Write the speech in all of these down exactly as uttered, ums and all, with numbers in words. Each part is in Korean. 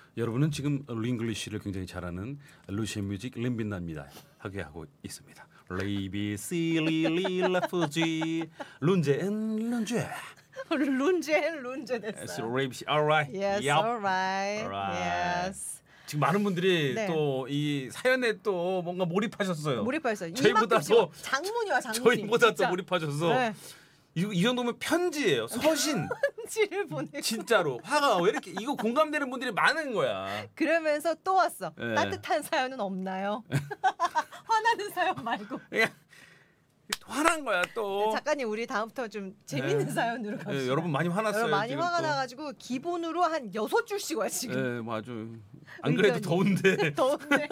여러분은 지금 링글리쉬를 굉장히 잘하는 루시안 뮤직 림빈나입니다. 하게 하고 있습니다. 레이비 시리리라푸지 룬제엔 룬제 룬제엔 룬제 됐어요. 레이비 alright. Yes, Yup. alright. Alright. Yes. 지금 많은 분들이 네. 또 이 사연에 또 뭔가 몰입하셨어요. 몰입했어요. 저희보다 더 장문이와 장문이. 저희보다 진짜. 더 몰입하셔서 네. 이, 이 정도면 편지예요. 서신. 편지를 보내고. 진짜로 화가 왜 이렇게 이거 공감되는 분들이 많은 거야. 그러면서 또 왔어. 네. 따뜻한 사연은 없나요? 화나는 사연 말고. 그냥 화난 거야 또. 작가님 우리 다음부터 좀 재밌는 네. 사연으로 갑시다. 네, 여러분 많이 화났어요. 여러분 많이 지금 화가 또. 나가지고 기본으로 한 여섯 줄씩 와 지금. 네, 뭐 아주 안 그래도 의견이. 더운데. 더운데.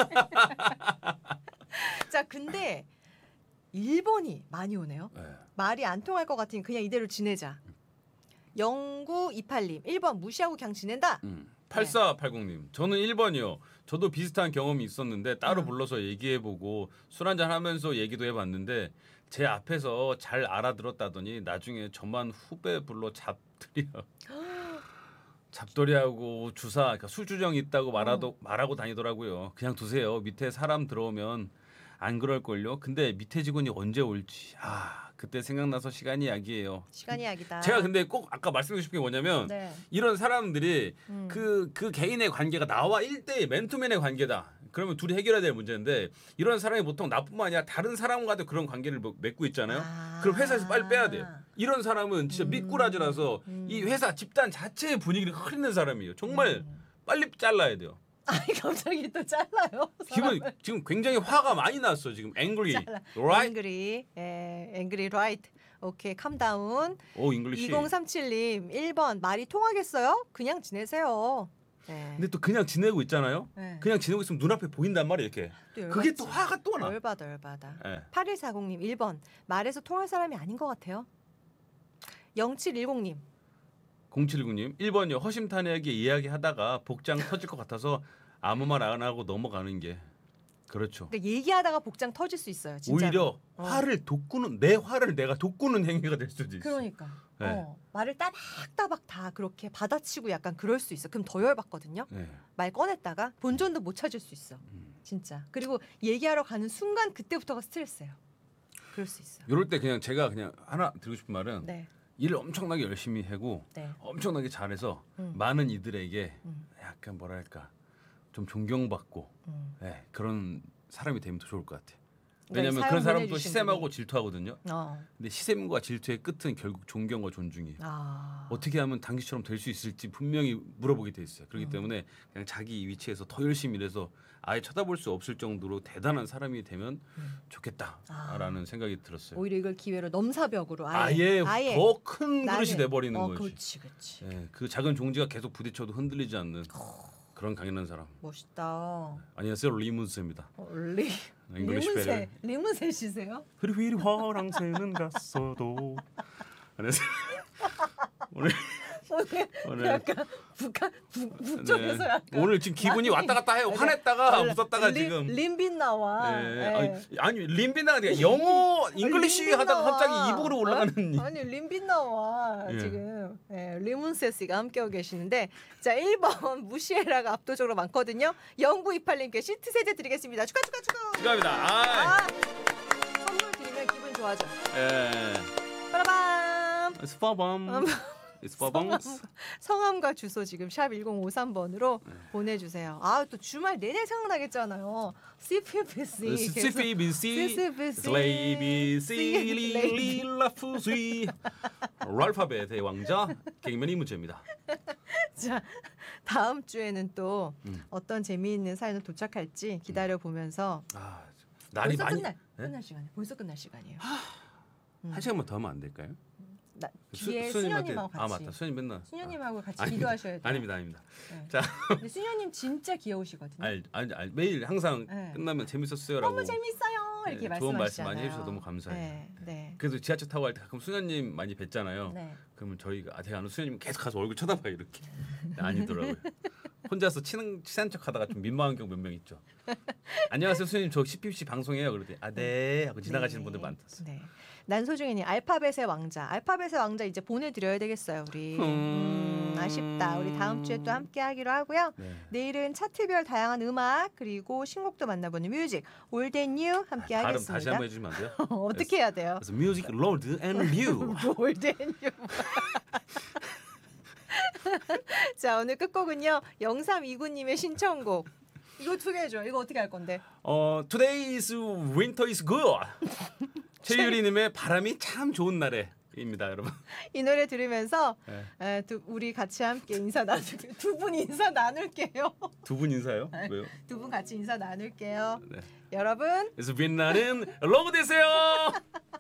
자, 근데 일 번이 많이 오네요. 네. 말이 안 통할 것 같으니 그냥 이대로 지내자. 영구이팔 님 일 번 무시하고 그냥 지낸다. 음. 팔사팔공님 저는 일 번이요. 저도 비슷한 경험이 있었는데 따로 음. 불러서 얘기해보고 술 한잔 하면서 얘기도 해봤는데 제 앞에서 잘 알아들었다더니 나중에 저만 후배 불러 잡들이요. 잡돌이하고 주사 그러니까 술주정이 있다고 말하도, 어. 말하고 다니더라고요. 그냥 두세요. 밑에 사람 들어오면 안 그럴걸요. 근데 밑에 직원이 언제 올지 아 그때 생각나서 시간이 약이에요. 시간이 약이다. 제가 근데 꼭 아까 말씀드리고 싶은 게 뭐냐면 네. 이런 사람들이 음. 그, 그 개인의 관계가 나와 일 대일 맨투맨의 관계다. 그러면 둘이 해결해야 될 문제인데 이런 사람이 보통 나뿐만 아니라 다른 사람과도 그런 관계를 뭐- 맺고 있잖아요. 아. 그럼 회사에서 빨리 빼야 돼요. 이런 사람은 진짜 음. 미꾸라지라서 음. 이 회사 집단 자체의 분위기를 흐리는 사람이에요. 정말 음. 빨리 잘라야 돼요. 아니 갑자기 또 잘라요. 기분 지금 굉장히 화가 많이 났어. 지금 angry, 잘라. right? angry, 예, angry, right. 오케이, calm down. 오 잉글리시. 이공삼칠 님 일 번 말이 통하겠어요? 그냥 지내세요. 네. 근데 또 그냥 지내고 있잖아요. 네. 그냥 지내고 있으면 눈앞에 보인단 말이에요. 이렇게. 또 그게 열받지. 또 화가 또 나. 열받아 열받아. 예. 팔일사공 님 일 번 말해서 통할 사람이 아닌 것 같아요. 영칠일공 님 공칠구님 일 번이요. 허심탄회하게 이야기하다가 복장 터질 것 같아서 아무 말 안 하고 넘어가는 게 그렇죠. 그러니까 얘기하다가 복장 터질 수 있어요. 진짜로. 오히려 어. 화를 돋구는 내 화를 내가 돋구는 행위가 될 수도 있어. 그러니까 네. 어, 말을 따박따박 다 그렇게 받아치고 약간 그럴 수 있어. 그럼 더 열받거든요. 네. 말 꺼냈다가 본전도 못 찾을 수 있어. 음. 진짜. 그리고 얘기하러 가는 순간 그때부터가 스트레스예요. 그럴 수 있어. 이럴 때 그냥 제가 그냥 하나 드리고 싶은 말은 네. 일을 엄청나게 열심히 하고 네. 엄청나게 잘해서 음. 많은 이들에게 음. 약간 뭐랄까 좀 존경받고 음. 네, 그런 사람이 되면 더 좋을 것 같아요. 그러니까 왜냐하면 사연 그런 사람은 또 보내주신 시샘하고 분이. 질투하거든요. 어. 근데 시샘과 질투의 끝은 결국 존경과 존중이에요. 아. 어떻게 하면 당신처럼 될 수 있을지 분명히 물어보게 돼 있어요. 그렇기 음. 때문에 그냥 자기 위치에서 더 열심히 일해서 아예 쳐다볼 수 없을 정도로 대단한 사람이 되면 음. 좋겠다라는 아. 생각이 들었어요. 오히려 이걸 기회로 넘사벽으로 아예 아예, 더 큰 나는- 그릇이 돼버리는 어, 거지. 그렇지, 그렇지. 예, 그 작은 종지가 계속 부딪혀도 흔들리지 않는 그런 강인한 사람. 멋있다. 안녕하세요, 리문스입니다. 어, 리 잉글리시 리문세 베리. 리문세시세요? 흐리휘리 화랑새는 갔어도. 안녕하세요. 오늘 오늘, 오늘- 약간 북한 북, 북쪽에서 네. 약간 오늘 지금 기분이 많이- 왔다 갔다 해요. 네. 화냈다가 리- 웃었다가 리- 지금. 림빈 나와. 네. 네. 아니, 아니 림빈나가 아니라 영어 잉글리시 림빈 하다가 나와. 갑자기 이북으로 올라가는. 어? 아니 림빈 나와 예. 지금 네, 리문세 씨가 함께하고 계시는데 자 일 번 무시해라가 압도적으로 많거든요. 영구이팔 님께 시트 세제 드리겠습니다. 축하 축하 축하. 축하합니다. 아, 아, 선물 드리면 기분 좋아져. 예. 빠라밤. It's for bombs. 음. It's for bombs. 성함과 주소 지금 샵 일공오삼 번으로 네. 보내주세요. 아 또 주말 내내 생각나겠잖아요. 씨피피씨. 씨피비씨, 씨피비씨. 슬레이비씨, 릴라푸시. 랄파벳의 왕자 개그맨 이문재입니다. 자 다음 주에는 또 음. 어떤 재미있는 사연을 도착할지 기다려 보면서 아, 날이 벌써 많이. 끝날 네? 끝날 시간이 벌써 끝날 시간이에요. 한 시간만 더 하면 안 될까요? 나, 수- 뒤에 수녀님한테- 수녀님하고 같이 아 맞다. 수녀님 맨날. 수녀님하고 같이 아닙니다. 기도하셔야 돼요. 아닙니다, 아닙니다. 네. 자, 근데 수녀님 진짜 귀여우시거든요. 알, 알, 알, 매일 항상 네. 끝나면 재밌었어요라고. 너무 재밌어요 이렇게 네, 좋은 말씀 말씀하시잖아요. 많이 해주셔서 너무 감사해요. 네, 네. 그래서 지하철 타고 갈 때 가끔 수녀님 많이 뵀잖아요. 네. 그러면 저희가 아, 제가 아는 수녀님 계속 가서 얼굴 쳐다봐요 이렇게. 아니더라고요. 혼자서 치는 친한 척하다가 좀 민망한 경우 몇 명 있죠. 안녕하세요 선생님 저 씨피씨 방송해요. 그러더니 아네 하고 지나가시는 네. 분들 많았어요. 네. 난소중이님 알파벳의 왕자. 알파벳의 왕자 이제 보내드려야 되겠어요 우리. 음, 아쉽다. 우리 다음 주에 또 함께하기로 하고요. 네. 내일은 차트별 다양한 음악 그리고 신곡도 만나보는 뮤직 올드뉴 아, 함께 발음 하겠습니다. 다시 한번 해주면 안 돼요? 어떻게 해야 돼요? 그래서 뮤직 로드 앤 뮤. 올드뉴. 자 오늘 끝곡은요 영삼이구님의 신청곡. 이거 소개해줘. 이거 어떻게 할 건데? 어 Today is winter is good. 최유리님의 바람이 참 좋은 날에입니다, 여러분. 이 노래 들으면서 네. 에, 두, 우리 같이 함께 인사 나누게 두 분 인사 나눌게요. 두 분 인사요? 네. 왜요? 두 분 같이 인사 나눌게요. 네. 여러분 그래서 빛나는 로그 되세요.